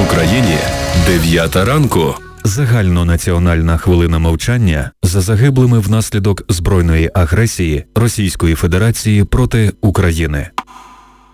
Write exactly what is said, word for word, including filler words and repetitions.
Україні дев'ята ранку. Загальнонаціональна хвилина мовчання за загиблими внаслідок збройної агресії Російської Федерації проти України.